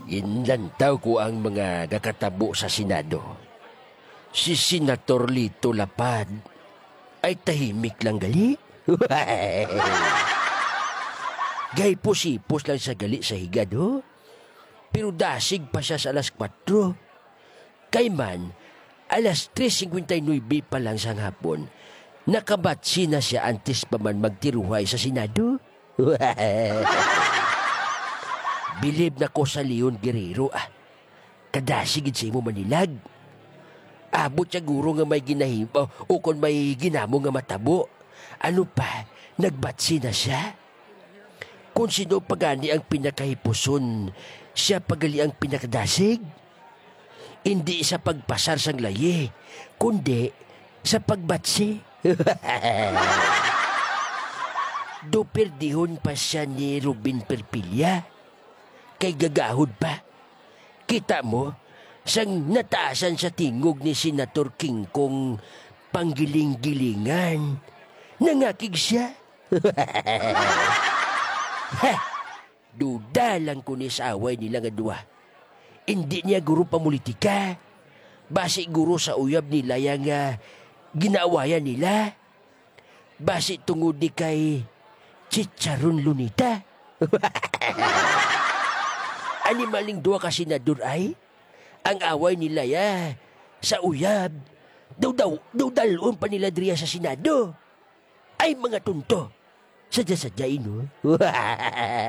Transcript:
Inlantaw ko ang mga nakatabo sa Senado. Si Senator Lito Lapad ay tahimik lang gali. Gay pusipos lang sa gali sa higad, ho? Pero dasig pa siya sa alas 4. Kay man, alas 3:59 pa lang sa hapon, nakabatsi na siya antes pa man magtiruhay sa Senado. Bilib na ko sa Leon Guerrero, Kadasigid sa imo manilag. Abot siya guro nga may ginahimo o kung may ginamo nga matabo. Ano pa, nagbatsi na siya? Kung sino pagani ang pinakahipuson, siya pagali ang pinakadasig. Hindi sa pagpasar sang layi, kundi sa pagbatsi. Doperdihon pa siya ni Robin Perpilla. Kay gagahod pa. Kita mo, sang nataasan sa tingog ni Senator King Kong panggiling-gilingan. Nangakig siya. Duda lang ko ni sa away nila nga duwa. Hindi niya guro pamulitika. Basi guro sa uyab nila yang ginaawayan nila. Basi tungod ni kay Chicharon Lunita. Animaling duwa ka senador ay? Ang away nila sa uyab. Daw dalon pa nila driya sa Senado. Ay mga tunto. Sadya-sadyain, no?